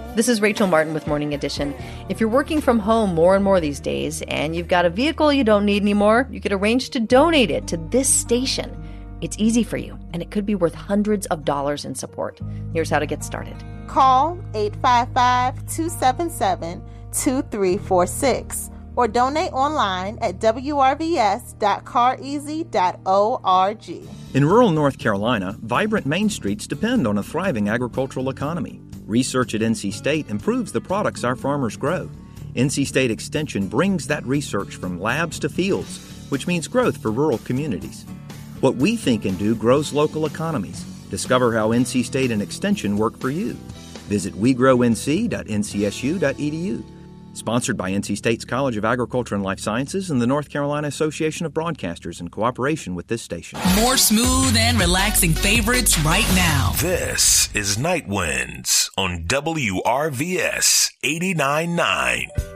This is Rachel Martin with Morning Edition. If you're working from home more and more these days and you've got a vehicle you don't need anymore, you could arrange to donate it to this station. It's easy for you, and it could be worth hundreds of dollars in support. Here's how to get started. Call 855-277-2346 or donate online at wrvs.careasy.org. In rural North Carolina, vibrant main streets depend on a thriving agricultural economy. Research at NC State improves the products our farmers grow. NC State Extension brings that research from labs to fields, which means growth for rural communities. What we think and do grows local economies. Discover how NC State and Extension work for you. Visit wegrowNC.ncsu.edu. Sponsored by NC State's College of Agriculture and Life Sciences and the North Carolina Association of Broadcasters in cooperation with this station. More smooth and relaxing favorites right now. This is Night Winds on WRVS 89.9.